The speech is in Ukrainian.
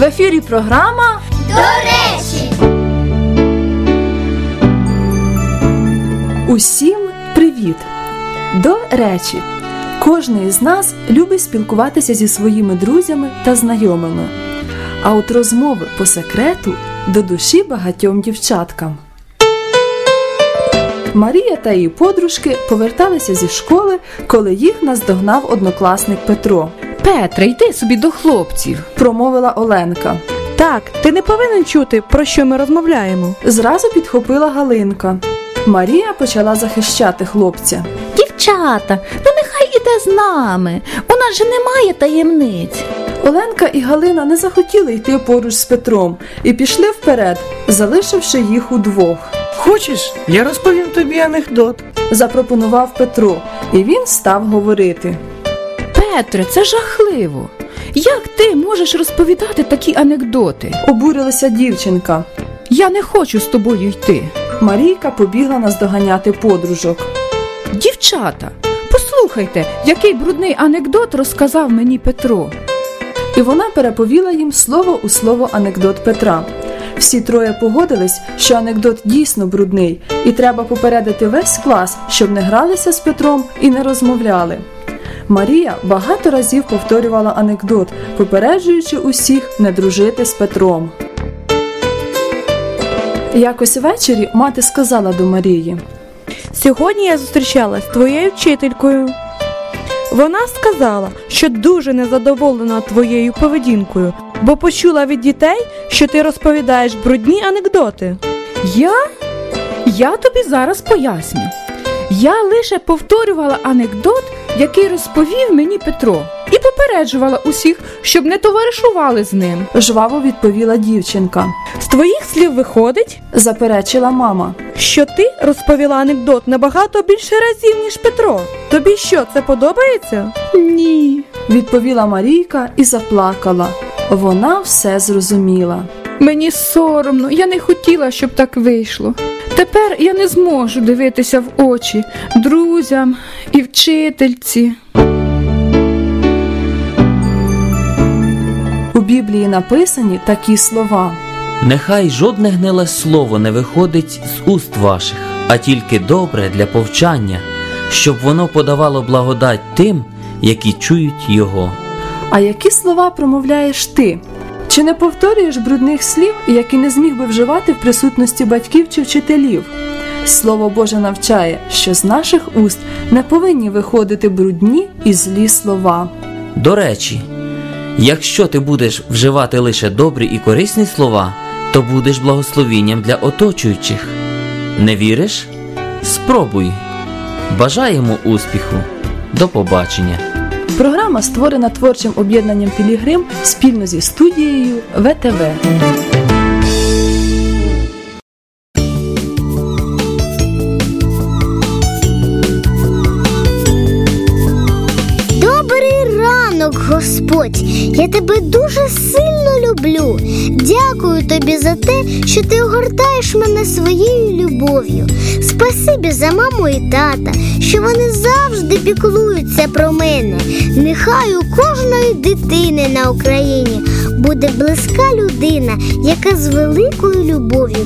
В ефірі програма «До речі». Усім привіт! До речі, кожен із нас любить спілкуватися зі своїми друзями та знайомими. А от розмови по секрету до душі багатьом дівчаткам. Марія та її подружки поверталися зі школи, коли їх наздогнав однокласник Петро. «Петре, йди собі до хлопців», – промовила Оленка. «Так, ти не повинен чути, про що ми розмовляємо», – зразу підхопила Галинка. Марія почала захищати хлопця. «Дівчата, нехай іде з нами, у нас же немає таємниць». Оленка і Галина не захотіли йти поруч з Петром і пішли вперед, залишивши їх удвох. «Хочеш, я розповім тобі анекдот?» – запропонував Петро, і він став говорити. «Петре, це жахливо! Як ти можеш розповідати такі анекдоти?» – обурилася дівчинка. «Я не хочу з тобою йти». Марійка побігла наздоганяти подружок. «Дівчата, послухайте, який брудний анекдот розказав мені Петро». І вона переповіла їм слово у слово анекдот Петра. Всі троє погодились, що анекдот дійсно брудний, і треба попередити весь клас, щоб не гралися з Петром і не розмовляли. Марія багато разів повторювала анекдот, попереджуючи усіх не дружити з Петром. Якось ввечері мати сказала до Марії: «Сьогодні я зустрічалась з твоєю вчителькою. Вона сказала, що дуже незадоволена твоєю поведінкою, бо почула від дітей, що ти розповідаєш брудні анекдоти». Я тобі зараз поясню. Я лише повторювала анекдот, який розповів мені Петро, і попереджувала усіх, щоб не товаришували з ним. Жваво відповіла дівчинка. «З твоїх слів виходить, – заперечила мама, – що ти розповіла анекдот набагато більше разів, ніж Петро. Тобі що, це подобається?» «Ні», – відповіла Марійка і заплакала. Вона все зрозуміла. «Мені соромно, я не хотіла, щоб так вийшло. Тепер я не зможу дивитися в очі друзям і вчительці». У Біблії написані такі слова: «Нехай жодне гниле слово не виходить з уст ваших, а тільки добре для повчання, щоб воно подавало благодать тим, які чують його». А які слова промовляєш ти? Чи не повторюєш брудних слів, які не зміг би вживати в присутності батьків чи вчителів? Слово Боже навчає, що з наших уст не повинні виходити брудні і злі слова. До речі, якщо ти будеш вживати лише добрі і корисні слова, то будеш благословінням для оточуючих. Не віриш? Спробуй. Бажаємо успіху. До побачення. Програма створена творчим об'єднанням «Пілігрим» спільно зі студією ВТВ. Добрий ранок, Господь! Я тебе дуже сильно люблю. Дякую тобі за те, що ти огортаєш мене своєю любов'ю. Спасибі за маму і тата, що вони завжди піклуються про мене. Нехай у кожної дитини на Україні буде близька людина, яка з великою любов'ю